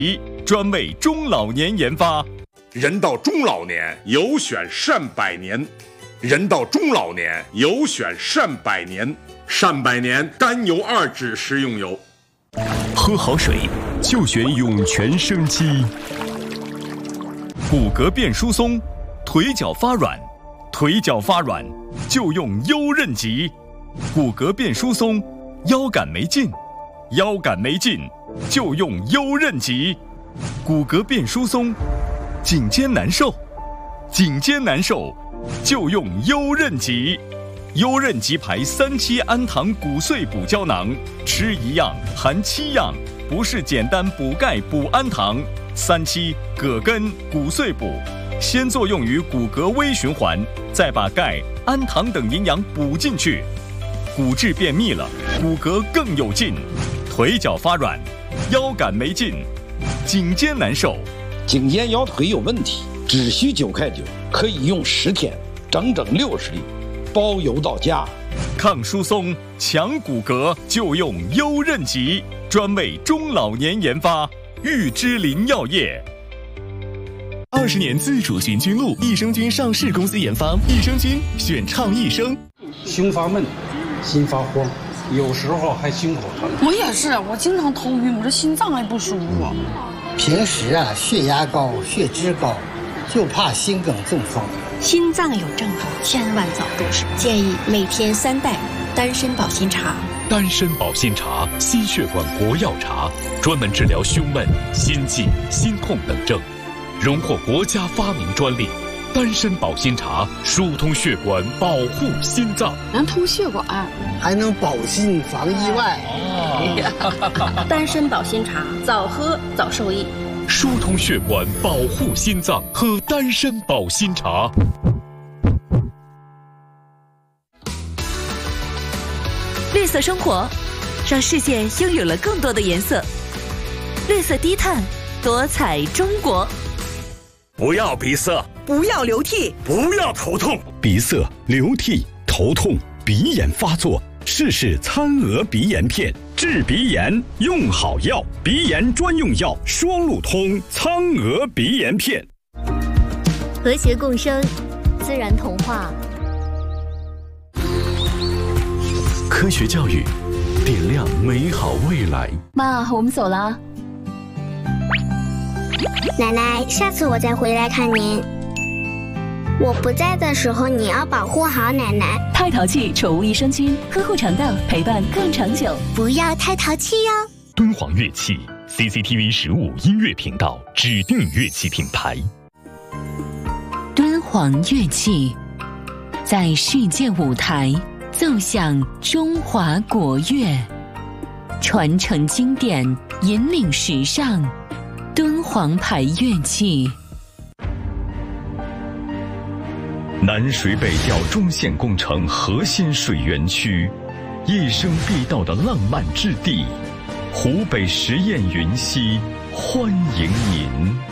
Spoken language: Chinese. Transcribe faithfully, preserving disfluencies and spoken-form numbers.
专为中老年研发。 人到中老年，有选善百年。人到中老年，有选善百年。善百年甘油二酯食用油。 喝好水就选涌泉生机。骨骼变疏松，腿脚发软，腿脚发软就用优韧极。骨骼变疏松，腰杆没劲，腰杆没劲就用优韧极。骨骼变疏松，颈肩难受，颈肩难受就用优韧极。优韧极牌三七氨糖骨碎补胶囊，吃一样含七样，不是简单补钙补氨糖。三七葛根骨碎补，先作用于骨骼微循环，再把钙、氨糖等营养补进去，骨质变密了，骨骼更有劲。腿脚发软，腰杆没劲，颈肩难受， 颈肩腰腿有问题，只需九块九，可以用十天，整整六十粒。包邮到家。 抗疏松强骨骼就用优韧极，专为中老年研发，玉芝林药业。 二十年自主循菌露，益生菌上市公司研发，益生菌选畅益生。 胸发闷，心发慌，有时候还心口疼。 我也是，我经常头晕，我这心脏还不舒服。 平时啊，血压高，血脂高，就怕心梗中风。 心脏有症状，千万早入手。建议每天三袋丹参保心茶。 丹参保心茶，心血管国药茶，专门治疗胸闷、心悸、心痛等症，荣获国家发明专利。丹参保心茶疏通血管，保护心脏， 能通血管， 还能保心防意外。 哦、丹参保心茶，早喝早受益。 疏通血管，保护心脏，喝丹参保心茶。 绿色生活，让世界拥有了更多的颜色。绿色低碳，多彩中国。 不要鼻塞， 不要流涕， 不要头痛。 鼻塞、流涕、头痛、鼻炎发作，试试餐鹅鼻炎片。治鼻炎用好药，鼻炎专用药双路通苍鹅鼻炎片。 和谐共生，自然童话。 科学教育，点亮美好未来。 妈，我们走了。 奶奶，下次我再回来看您。我不在的时候，你要保护好奶奶。 太淘气宠物益生菌，呵护肠道，陪伴更长久。 不要太淘气哟。 敦煌乐器 C C T V 十五音乐频道指定乐器品牌。 敦煌乐器在世界舞台奏响中华国乐，传承经典，引领时尚。敦煌牌乐器。 南水北调中线工程核心水源区，一生必到的浪漫之地，湖北十堰云溪欢迎您。